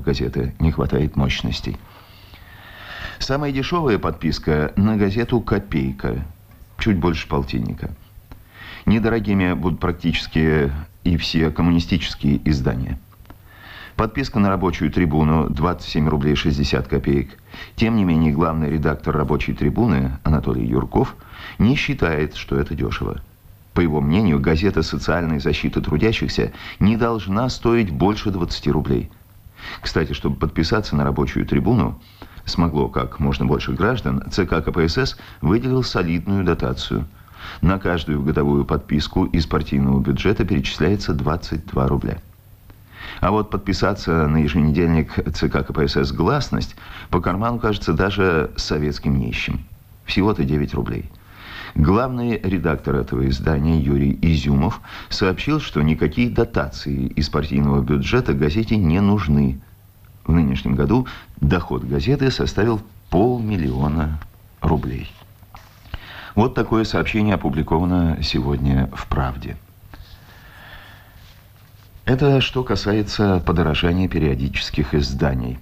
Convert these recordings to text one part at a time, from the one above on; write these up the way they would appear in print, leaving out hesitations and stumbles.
экземпляров газеты, не хватает мощностей. Самая дешевая подписка на газету «Копейка», чуть больше полтинника. Недорогими будут практически и все коммунистические издания. Подписка на «Рабочую трибуну» 27 рублей 60 копеек. Тем не менее, главный редактор «Рабочей трибуны» Анатолий Юрков не считает, что это дешево. По его мнению, газета социальной защиты трудящихся не должна стоить больше 20 рублей. Кстати, чтобы подписаться на «Рабочую трибуну» смогло как можно больше граждан, ЦК КПСС выделил солидную дотацию. На каждую годовую подписку из партийного бюджета перечисляется 22 рубля. А вот подписаться на еженедельник ЦК КПСС «Гласность» по карману кажется даже советским нищим. Всего-то 9 рублей. Главный редактор этого издания Юрий Изюмов сообщил, что никакие дотации из партийного бюджета газете не нужны. В нынешнем году доход газеты составил 500 000 рублей. Вот такое сообщение опубликовано сегодня в «Правде». Это что касается подорожания периодических изданий.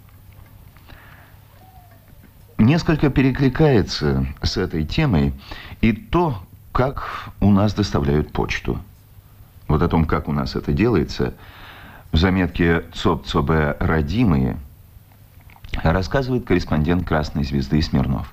Несколько перекликается с этой темой и то, как у нас доставляют почту. Вот о том, как у нас это делается, в заметке ЦОБ «Родимые» рассказывает корреспондент «Красной звезды» Смирнов.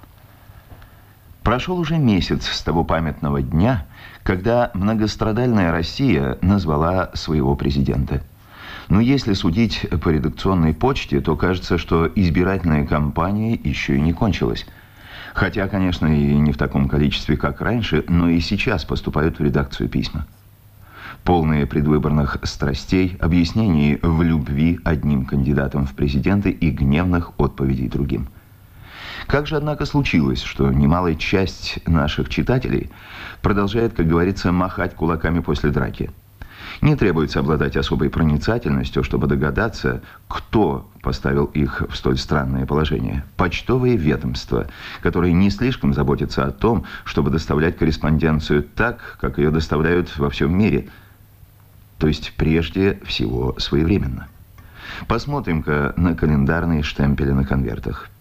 Прошел уже месяц с того памятного дня, когда многострадальная Россия назвала своего президента. Но если судить по редакционной почте, то кажется, что избирательная кампания еще и не кончилась. Хотя, конечно, и не в таком количестве, как раньше, но и сейчас поступают в редакцию письма. Полные предвыборных страстей, объяснений в любви одним кандидатом в президенты и гневных отповедей другим. Как же, однако, случилось, что немалая часть наших читателей продолжает, как говорится, махать кулаками после драки? Не требуется обладать особой проницательностью, чтобы догадаться, кто поставил их в столь странное положение. Почтовые ведомства, которые не слишком заботятся о том, чтобы доставлять корреспонденцию так, как ее доставляют во всем мире. То есть, прежде всего, своевременно. Посмотрим-ка на календарные штемпели на конвертах.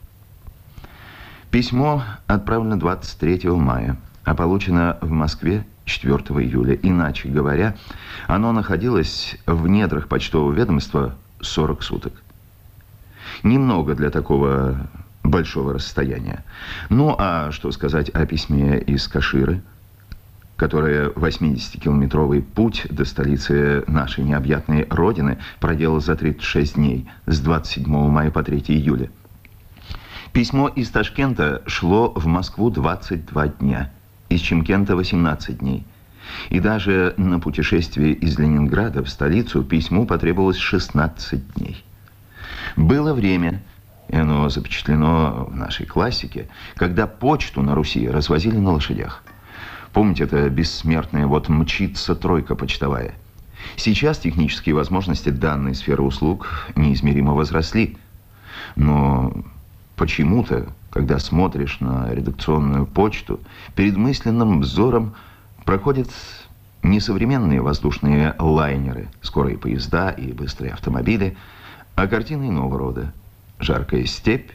Письмо отправлено 23 мая, а получено в Москве 4 июля. Иначе говоря, оно находилось в недрах почтового ведомства 40 суток. Немного для такого большого расстояния. Ну, а что сказать о письме из Каширы, которое 80-километровый путь до столицы нашей необъятной родины проделал за 36 дней, с 27 мая по 3 июля. Письмо из Ташкента шло в Москву 22 дня, из Чимкента 18 дней. И даже на путешествие из Ленинграда в столицу письму потребовалось 16 дней. Было время, и оно запечатлено в нашей классике, когда почту на Руси развозили на лошадях. Помните, это бессмертная вот мчится тройка почтовая. Сейчас технические возможности данной сферы услуг неизмеримо возросли. Но почему-то, когда смотришь на редакционную почту, перед мысленным взором проходят не современные воздушные лайнеры, скорые поезда и быстрые автомобили, а картины иного рода. Жаркая степь,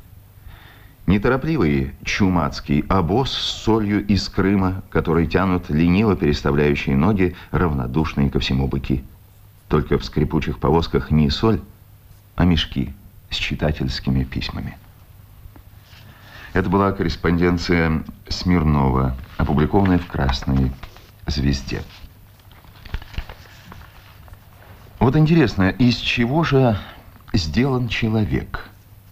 неторопливый чумацкий обоз с солью из Крыма, который тянут лениво переставляющие ноги, равнодушные ко всему быки. Только в скрипучих повозках не соль, а мешки с читательскими письмами. Это была корреспонденция Смирнова, опубликованная в «Красной звезде». Вот интересно, из чего же сделан человек?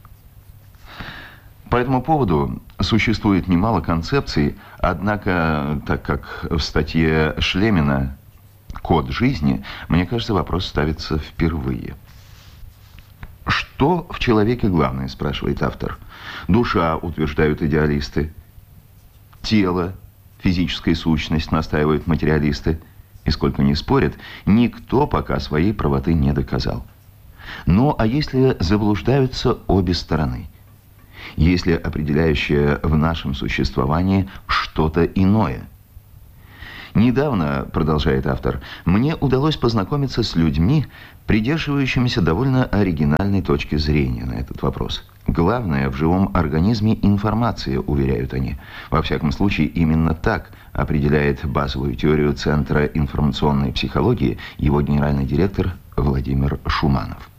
По этому поводу существует немало концепций, однако, так как в статье Шлемина «Код жизни», мне кажется, вопрос ставится впервые. Что в человеке главное, спрашивает автор. Душа, утверждают идеалисты. Тело, физическая сущность, настаивают материалисты. И сколько ни спорят, никто пока своей правоты не доказал. Ну, а если заблуждаются обе стороны? Если определяющее в нашем существовании что-то иное? Недавно, продолжает автор, мне удалось познакомиться с людьми, придерживающимися довольно оригинальной точки зрения на этот вопрос. Главное в живом организме информация, уверяют они. Во всяком случае, именно так определяет базовую теорию Центра информационной психологии его генеральный директор Владимир Шуманов.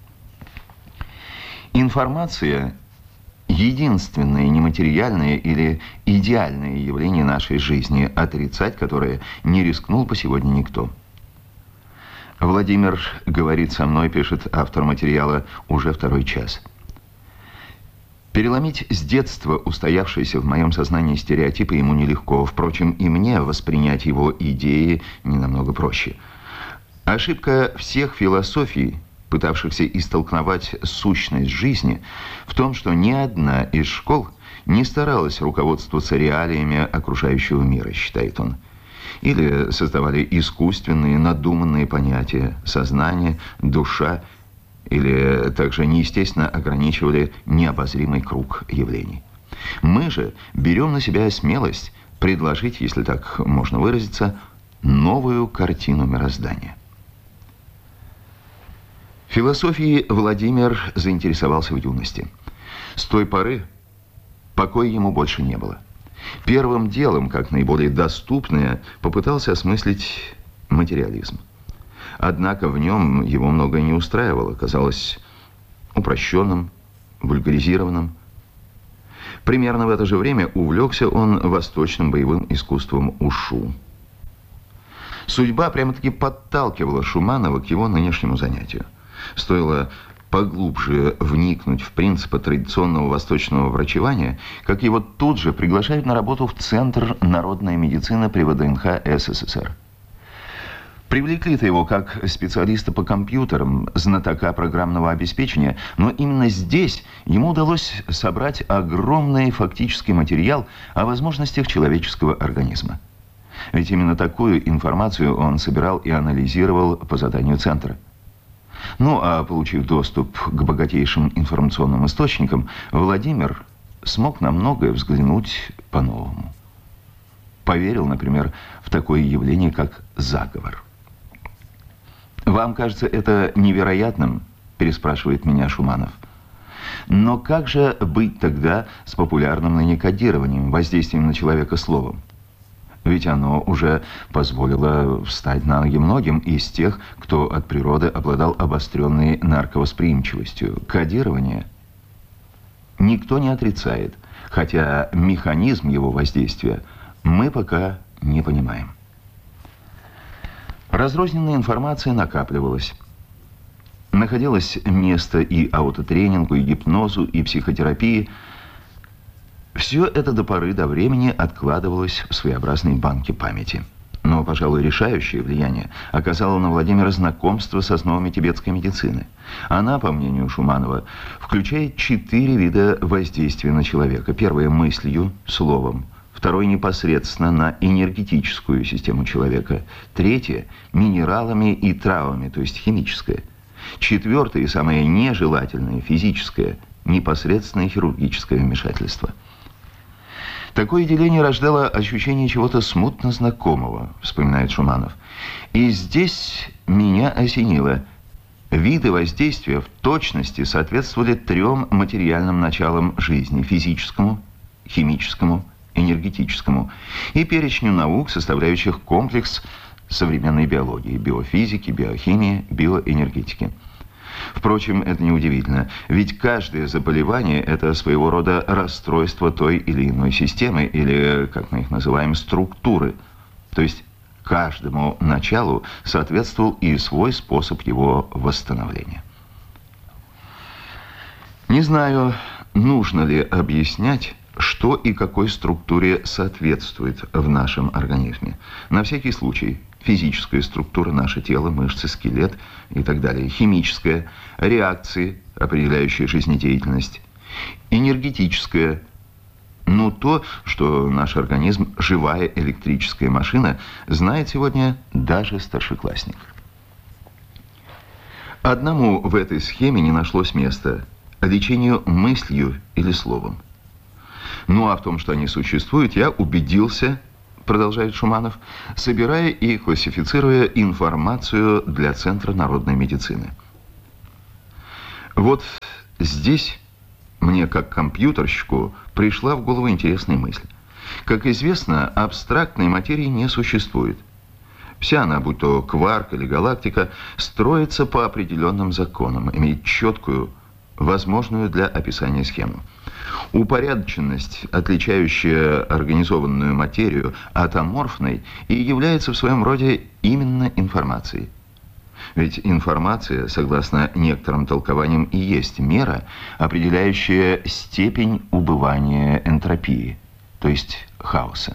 Информация – единственное нематериальное или идеальное явление нашей жизни, отрицать которое не рискнул бы сегодня никто. Владимир говорит со мной, пишет автор материала, уже второй час. Переломить с детства устоявшиеся в моем сознании стереотипы ему нелегко. Впрочем, и мне воспринять его идеи не намного проще. Ошибка всех философий, пытавшихся истолковать сущность жизни, в том, что ни одна из школ не старалась руководствоваться реалиями окружающего мира, считает он. Или создавали искусственные, надуманные понятия «сознание», «душа», или также неестественно ограничивали необозримый круг явлений. Мы же берем на себя смелость предложить, если так можно выразиться, новую картину мироздания. Философией Владимир заинтересовался в юности. С той поры покоя ему больше не было. Первым делом, как наиболее доступное, попытался осмыслить материализм. Однако в нем его многое не устраивало, казалось упрощенным, вульгаризированным. Примерно в это же время увлекся он восточным боевым искусством ушу. Судьба прямо-таки подталкивала Шуманова к его нынешнему занятию. Стоило поглубже вникнуть в принципы традиционного восточного врачевания, как его тут же приглашают на работу в Центр народной медицины при ВДНХ СССР. Привлекли-то его как специалиста по компьютерам, знатока программного обеспечения, но именно здесь ему удалось собрать огромный фактический материал о возможностях человеческого организма. Ведь именно такую информацию он собирал и анализировал по заданию Центра. Ну, а получив доступ к богатейшим информационным источникам, Владимир смог на многое взглянуть по-новому. Поверил, например, в такое явление, как заговор. «Вам кажется это невероятным?» – переспрашивает меня Шуманов. «Но как же быть тогда с популярным ныне кодированием, воздействием на человека словом? Ведь оно уже позволило встать на ноги многим из тех, кто от природы обладал обостренной нарковосприимчивостью. Кодирование никто не отрицает, хотя механизм его воздействия мы пока не понимаем». Разрозненная информация накапливалась. Находилось место и аутотренингу, и гипнозу, и психотерапии. Все это до поры до времени откладывалось в своеобразной банке памяти. Но, пожалуй, решающее влияние оказало на Владимира знакомство с основами тибетской медицины. Она, по мнению Шуманова, включает 4 вида воздействия на человека. Первое – мыслью, словом. Второе – непосредственно на энергетическую систему человека. Третье – минералами и травами, то есть химическое. Четвертое и самое нежелательное – физическое, непосредственное хирургическое вмешательство. Такое деление рождало ощущение чего-то смутно знакомого, вспоминает Шуманов. И здесь меня осенило. Виды воздействия в точности соответствовали 3 материальным началам жизни – физическому, химическому, энергетическому и перечню наук, составляющих комплекс современной биологии, биофизики, биохимии, биоэнергетики. Впрочем, это неудивительно, ведь каждое заболевание – это своего рода расстройство той или иной системы, или, как мы их называем, структуры. То есть каждому началу соответствовал и свой способ его восстановления. Не знаю, нужно ли объяснять, что и какой структуре соответствует в нашем организме. На всякий случай, физическая структура – наше тело, мышцы, скелет и так далее. Химическая – реакции, определяющие жизнедеятельность. Энергетическая – то, что наш организм – живая электрическая машина, знает сегодня даже старшеклассник. Одному в этой схеме не нашлось места – лечению мыслью или словом. Ну а в том, что они существуют, я убедился, продолжает Шуманов, собирая и классифицируя информацию для Центра народной медицины. Вот здесь мне, как компьютерщику, пришла в голову интересная мысль. Как известно, абстрактной материи не существует. Вся она, будь то кварк или галактика, строится по определенным законам, имеет четкую, возможную для описания схему. Упорядоченность, отличающая организованную материю от аморфной, и является в своем роде именно информацией. Ведь информация, согласно некоторым толкованиям, и есть мера, определяющая степень убывания энтропии, то есть хаоса.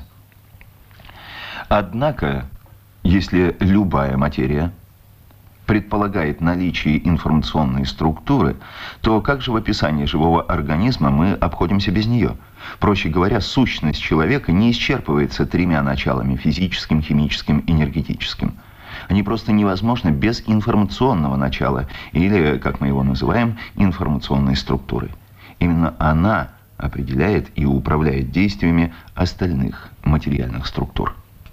Однако, если любая материя предполагает наличие информационной структуры, то как же в описании живого организма мы обходимся без нее? Проще говоря, сущность человека не исчерпывается тремя началами – физическим, химическим, энергетическим. Они просто невозможны без информационного начала, или, как мы его называем, информационной структуры. Именно она определяет и управляет действиями остальных материальных структур.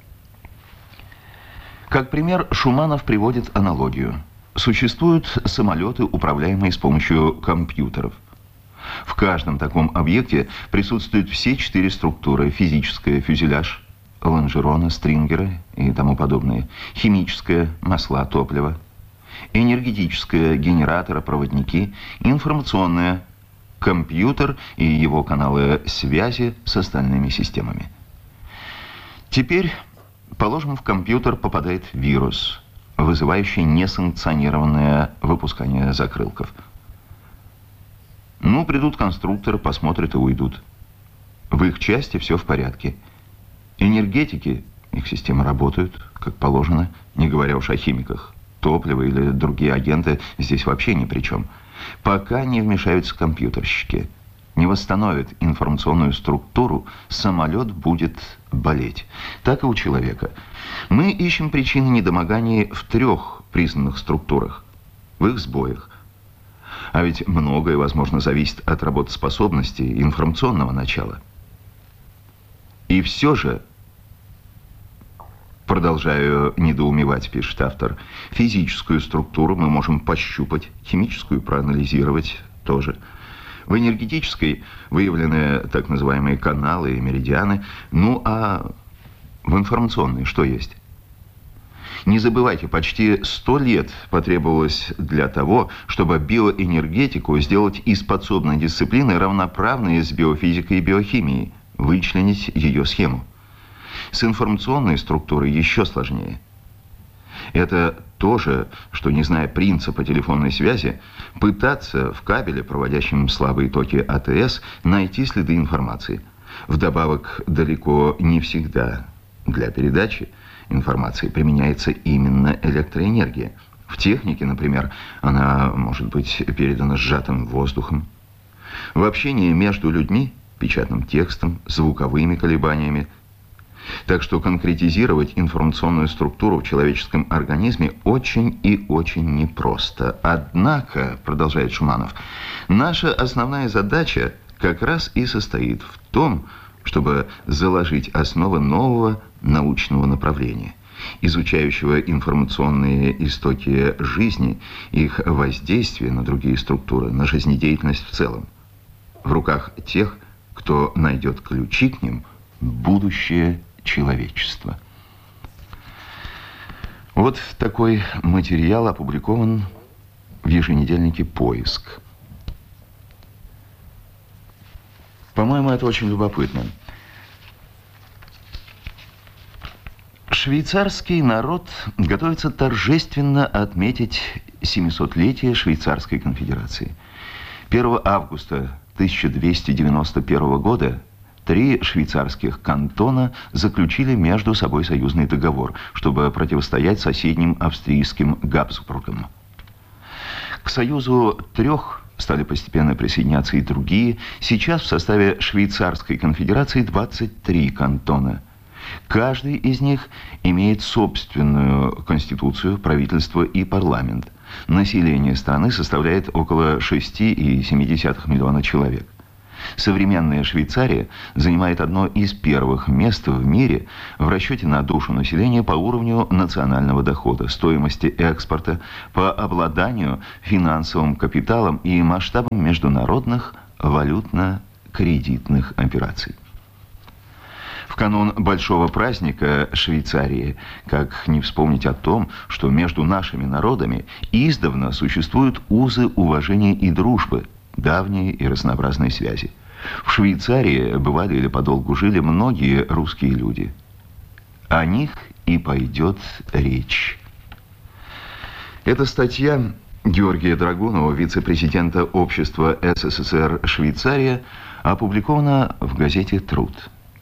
Как пример, Шуманов приводит аналогию. Существуют самолеты, управляемые с помощью компьютеров. В каждом таком объекте присутствуют все 4 структуры: физическая – фюзеляж, лонжероны, стрингеры и тому подобное, химическая – масла, топливо, энергетическая – генераторы, проводники, информационная – компьютер и его каналы связи с остальными системами. Теперь, положим, в компьютер попадает вирус, вызывающий несанкционированное выпускание закрылков. Ну, придут конструкторы, посмотрят и уйдут. В их части все в порядке. Энергетики, их системы работают, как положено, не говоря уж о химиках. Топливо или другие агенты здесь вообще ни при чем. Пока не вмешаются компьютерщики, не восстановят информационную структуру, самолет будет болеть. Так и у человека. Мы ищем причины недомоганий в 3 признанных структурах, в их сбоях. А ведь многое, возможно, зависит от работоспособности информационного начала. И все же, продолжаю недоумевать, пишет автор, физическую структуру мы можем пощупать, химическую проанализировать тоже. В энергетической выявлены так называемые каналы и меридианы. Ну а в информационной что есть? Не забывайте, почти 100 лет потребовалось для того, чтобы биоэнергетику сделать из подсобной дисциплины, равноправной с биофизикой и биохимией, вычленить ее схему. С информационной структурой еще сложнее. Это то же, что, не зная принципа телефонной связи, пытаться в кабеле, проводящем слабые токи АТС, найти следы информации. Вдобавок, далеко не всегда для передачи информации применяется именно электроэнергия. В технике, например, она может быть передана сжатым воздухом. В общении между людьми, печатным текстом, звуковыми колебаниями. Так что конкретизировать информационную структуру в человеческом организме очень и очень непросто. Однако, продолжает Шуманов, наша основная задача как раз и состоит в том, чтобы заложить основы нового научного направления, изучающего информационные истоки жизни, их воздействие на другие структуры, на жизнедеятельность в целом. В руках тех, кто найдет ключи к ним, будущее человечества. Вот такой материал опубликован в еженедельнике «Поиск». По-моему, это очень любопытно. Швейцарский народ готовится торжественно отметить 700-летие Швейцарской конфедерации. 1 августа 1291 года 3 швейцарских кантона заключили между собой союзный договор, чтобы противостоять соседним австрийским Габсбургам. К союзу 3 стали постепенно присоединяться и другие. Сейчас в составе Швейцарской конфедерации 23 кантона. Каждый из них имеет собственную конституцию, правительство и парламент. Население страны составляет около 6,7 миллиона человек. Современная Швейцария занимает одно из первых мест в мире в расчете на душу населения по уровню национального дохода, стоимости экспорта, по обладанию финансовым капиталом и масштабом международных валютно-кредитных операций. В канун большого праздника Швейцарии, как не вспомнить о том, что между нашими народами издавна существуют узы уважения и дружбы, давние и разнообразные связи. В Швейцарии бывали или подолгу жили многие русские люди. О них и пойдет речь. Эта статья Георгия Драгунова, вице-президента Общества СССР «Швейцария», опубликована в газете «Труд».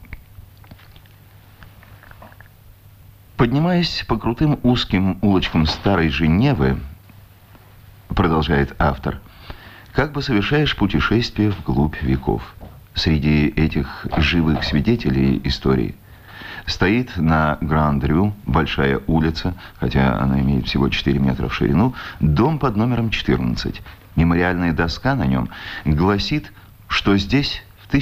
Поднимаясь по крутым узким улочкам старой Женевы, продолжает автор, как бы совершаешь путешествие вглубь веков. Среди этих живых свидетелей истории стоит на Гранд-Рю большая улица, хотя она имеет всего 4 метра в ширину, дом под номером 14. Мемориальная доска на нем гласит, что здесь в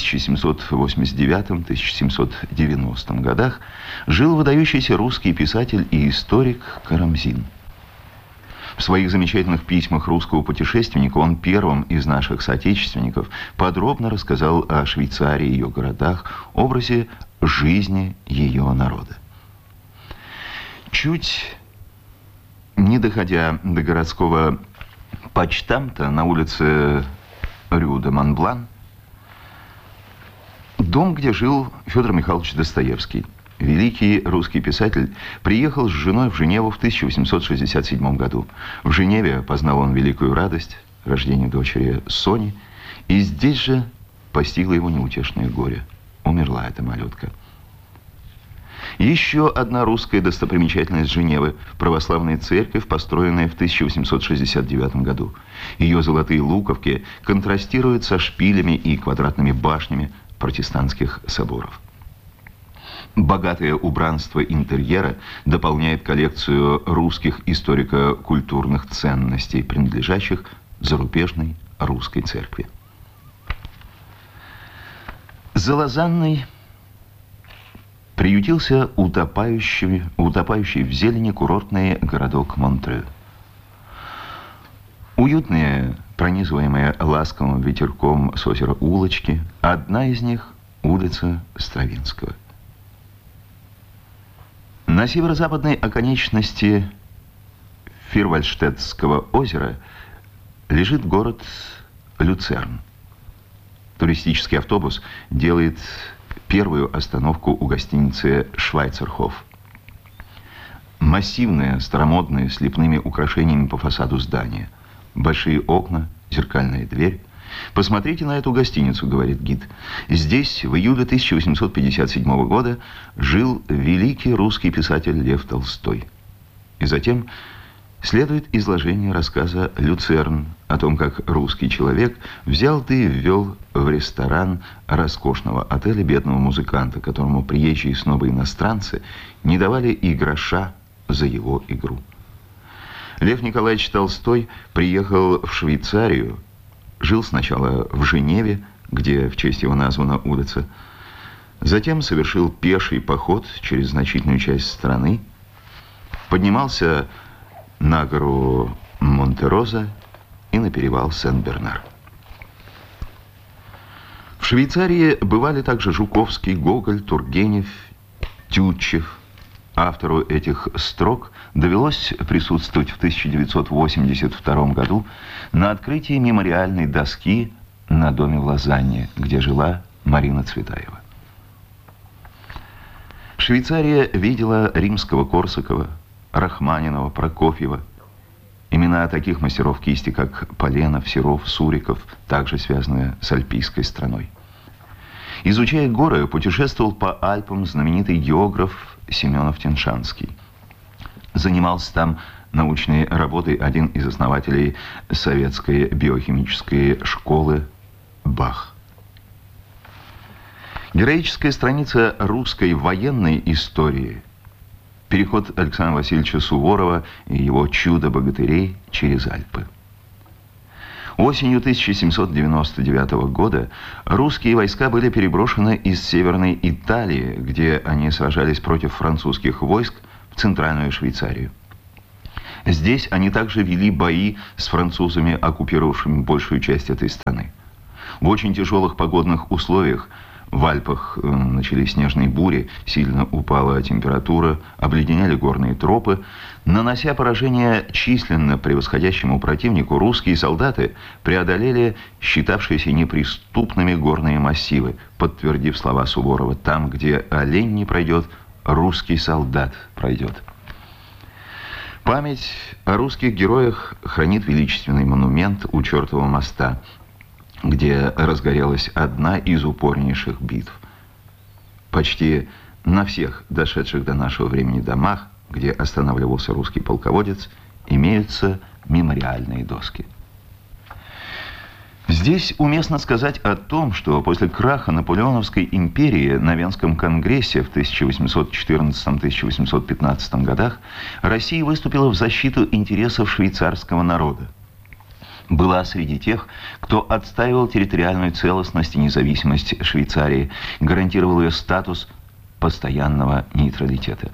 1789-1790 годах жил выдающийся русский писатель и историк Карамзин. В своих замечательных письмах русского путешественника он первым из наших соотечественников подробно рассказал о Швейцарии, ее городах, образе жизни ее народа. Чуть не доходя до городского почтамта на улице Рю-де-Монблан, дом, где жил Федор Михайлович Достоевский. Великий русский писатель приехал с женой в Женеву в 1867 году. В Женеве познал он великую радость, рождение дочери Сони, и здесь же постигло его неутешное горе. Умерла эта малютка. Еще одна русская достопримечательность Женевы – православная церковь, построенная в 1869 году. Ее золотые луковки контрастируют со шпилями и квадратными башнями протестантских соборов. Богатое убранство интерьера дополняет коллекцию русских историко-культурных ценностей, принадлежащих зарубежной русской церкви. За Лозанной приютился утопающий в зелени курортный городок Монтрeux. Уютные, пронизываемые ласковым ветерком с озера улочки, одна из них – улица Стравинского. На северо-западной оконечности Фирвальштетского озера лежит город Люцерн. Туристический автобус делает первую остановку у гостиницы «Швайцерхоф». Массивное, старомодное, с лепными украшениями по фасаду здания. Большие окна, зеркальная дверь. «Посмотрите на эту гостиницу», — говорит гид. «Здесь в июле 1857 года жил великий русский писатель Лев Толстой». И затем следует изложение рассказа «Люцерн» о том, как русский человек взял да и ввел в ресторан роскошного отеля бедного музыканта, которому приезжие снобы-иностранцы не давали и гроша за его игру. Лев Николаевич Толстой приехал в Швейцарию, жил сначала в Женеве, где в честь его названа улица, затем совершил пеший поход через значительную часть страны, поднимался на гору Монте-Роза и на перевал Сен-Бернар. В Швейцарии бывали также Жуковский, Гоголь, Тургенев, Тютчев. Автору этих строк довелось присутствовать в 1982 году на открытии мемориальной доски на доме в Лозанне, где жила Марина Цветаева. Швейцария видела Римского-Корсакова, Рахманинова, Прокофьева. Имена таких мастеров кисти, как Поленов, Серов, Суриков, также связаны с альпийской страной. Изучая горы, путешествовал по Альпам знаменитый географ Семенов-Теншанский. Занимался там научной работой один из основателей советской биохимической школы Бах. Героическая страница русской военной истории – переход Александра Васильевича Суворова и его чудо богатырей через Альпы. Осенью 1799 года русские войска были переброшены из Северной Италии, где они сражались против французских войск, в Центральную Швейцарию. Здесь они также вели бои с французами, оккупировавшими большую часть этой страны. В очень тяжелых погодных условиях в Альпах начались снежные бури, сильно упала температура, обледенели горные тропы. Нанося поражение численно превосходящему противнику, русские солдаты преодолели считавшиеся неприступными горные массивы, подтвердив слова Суворова: «Там, где олень не пройдет, русский солдат пройдет». Память о русских героях хранит величественный монумент у Чертова моста, где разгорелась одна из упорнейших битв. Почти на всех дошедших до нашего времени домах, где останавливался русский полководец, имеются мемориальные доски. Здесь уместно сказать о том, что после краха Наполеоновской империи на Венском конгрессе в 1814-1815 годах Россия выступила в защиту интересов швейцарского народа. Была среди тех, кто отстаивал территориальную целостность и независимость Швейцарии, гарантировал ее статус постоянного нейтралитета.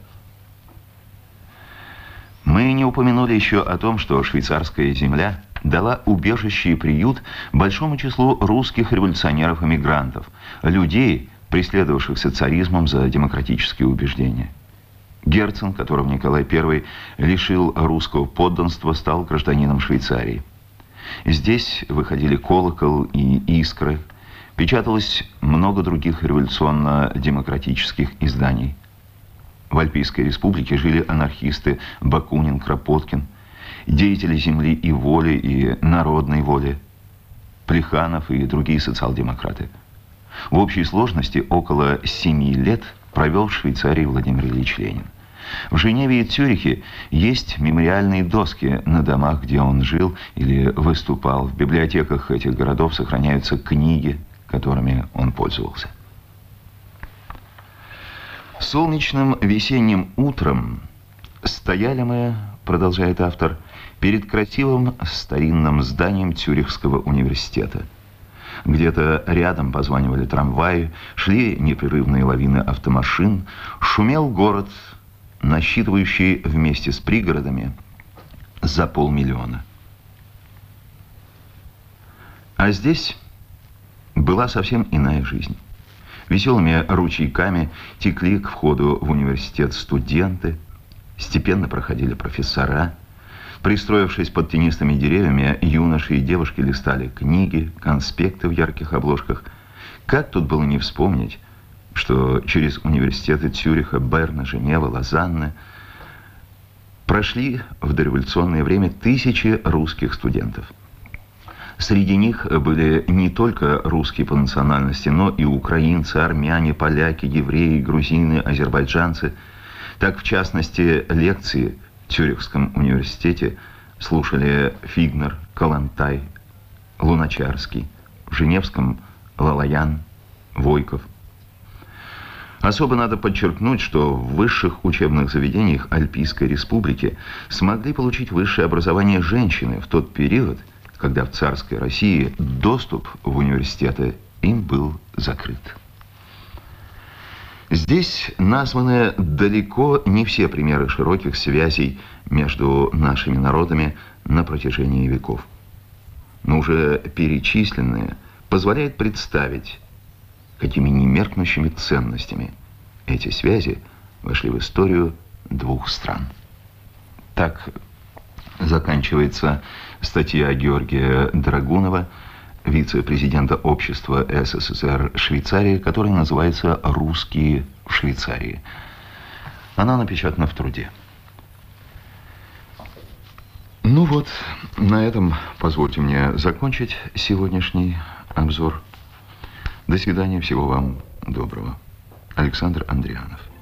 Мы не упомянули еще о том, что швейцарская земля дала убежище и приют большому числу русских революционеров-эмигрантов, людей, преследовавшихся царизмом за демократические убеждения. Герцен, которого Николай I лишил русского подданства, стал гражданином Швейцарии. Здесь выходили «Колокол» и «Искры», печаталось много других революционно-демократических изданий. В Альпийской республике жили анархисты Бакунин, Кропоткин, деятели земли и воли, и народной воли, Плеханов и другие социал-демократы. В общей сложности около 7 лет провел в Швейцарии Владимир Ильич Ленин. В Женеве и Цюрихе есть мемориальные доски на домах, где он жил или выступал. В библиотеках этих городов сохраняются книги, которыми он пользовался. Солнечным весенним утром стояли мы, продолжает автор, перед красивым старинным зданием Цюрихского университета. Где-то рядом позванивали трамваи, шли непрерывные лавины автомашин, шумел город, насчитывающий вместе с пригородами за 500 000. А здесь была совсем иная жизнь. Веселыми ручейками текли к входу в университет студенты, степенно проходили профессора. Пристроившись под тенистыми деревьями, юноши и девушки листали книги, конспекты в ярких обложках. Как тут было не вспомнить, что через университеты Цюриха, Берна, Женевы, Лозанны прошли в дореволюционное время тысячи русских студентов. Среди них были не только русские по национальности, но и украинцы, армяне, поляки, евреи, грузины, азербайджанцы. Так, в частности, лекции в Цюрихском университете слушали Фигнер, Калантай, Луначарский, в Женевском – Лалаян, Войков. Особо надо подчеркнуть, что в высших учебных заведениях Альпийской республики смогли получить высшее образование женщины в тот период, когда в царской России доступ в университеты им был закрыт. Здесь названы далеко не все примеры широких связей между нашими народами на протяжении веков. Но уже перечисленные позволяет представить, какими немеркнущими ценностями эти связи вошли в историю двух стран. Так заканчивается статья Георгия Драгунова, вице-президента общества СССР Швейцарии, которая называется «Русские в Швейцарии». Она напечатана в «Труде». Ну вот, на этом позвольте мне закончить сегодняшний обзор. До свидания, всего вам доброго. Александр Андрианов.